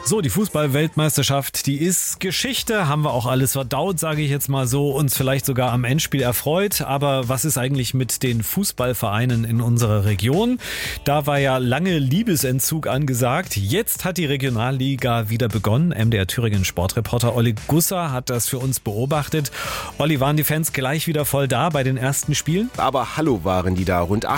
So, die Fußball-Weltmeisterschaft, die ist Geschichte, haben wir auch alles verdaut, sage ich jetzt mal so, uns vielleicht sogar am Endspiel erfreut. Aber was ist eigentlich mit den Fußballvereinen in unserer Region? Da war ja lange Liebesentzug angesagt. Jetzt hat die Regionalliga wieder begonnen. MDR Thüringen Sportreporter Olli Gusser hat das für uns beobachtet. Olli, waren die Fans gleich wieder voll da bei den ersten Spielen? Aber hallo waren die da. Rund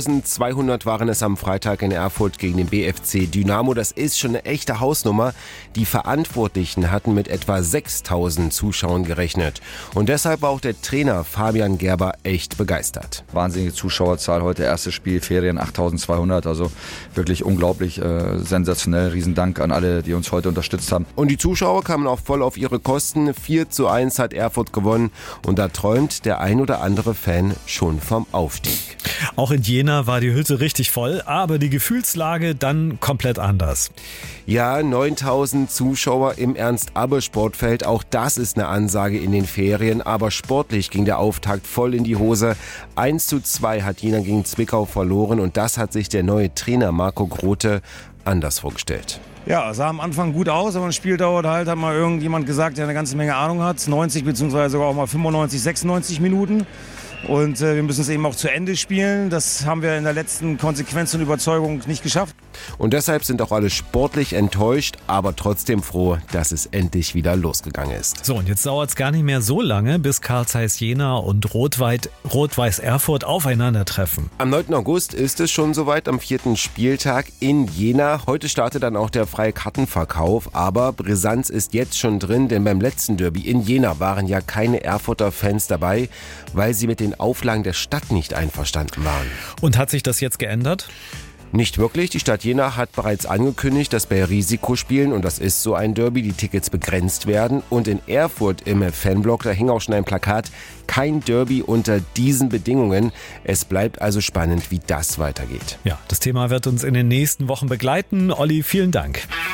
8.200 waren es am Freitag in Erfurt gegen den BFC Dynamo. Das ist schon eine echte Hausnummer. Die Verantwortlichen hatten mit etwa 6.000 Zuschauern gerechnet. Und deshalb war auch der Trainer Fabian Gerber echt begeistert. Wahnsinnige Zuschauerzahl, heute erstes Spiel, Ferien 8.200, also wirklich unglaublich, sensationell. Riesendank an alle, die uns heute unterstützt haben. Und die Zuschauer kamen auch voll auf ihre Kosten. 4:1 hat Erfurt gewonnen und da träumt der ein oder andere Fan schon vom Aufstieg. Auch in Jena war die Hütte richtig voll, aber die Gefühlslage dann komplett anders. Ja, 9.000 Zuschauer im Ernst-Abbe-Sportfeld, auch das ist eine Ansage in den Ferien, aber sportlich ging der Auftakt voll in die Hose. 1:2 hat Jena gegen Zwickau verloren und das hat sich der neue Trainer Marco Grote anders vorgestellt. Ja, sah am Anfang gut aus, aber das Spiel dauert halt, hat mal irgendjemand gesagt, der eine ganze Menge Ahnung hat, 90 bzw. sogar auch mal 95, 96 Minuten. Und wir müssen es eben auch zu Ende spielen. Das haben wir in der letzten Konsequenz und Überzeugung nicht geschafft. Und deshalb sind auch alle sportlich enttäuscht, aber trotzdem froh, dass es endlich wieder losgegangen ist. So, und jetzt dauert es gar nicht mehr so lange, bis Carl Zeiss Jena und Rot-Weiß Erfurt aufeinandertreffen. Am 9. August ist es schon soweit, am 4. Spieltag in Jena. Heute startet dann auch der freie Kartenverkauf, aber Brisanz ist jetzt schon drin, denn beim letzten Derby in Jena waren ja keine Erfurter Fans dabei, weil sie mit den Auflagen der Stadt nicht einverstanden waren. Und hat sich das jetzt geändert? Nicht wirklich. Die Stadt Jena hat bereits angekündigt, dass bei Risikospielen, und das ist so ein Derby, die Tickets begrenzt werden. Und in Erfurt im Fanblock, da hing auch schon ein Plakat, kein Derby unter diesen Bedingungen. Es bleibt also spannend, wie das weitergeht. Ja, das Thema wird uns in den nächsten Wochen begleiten. Olli, vielen Dank.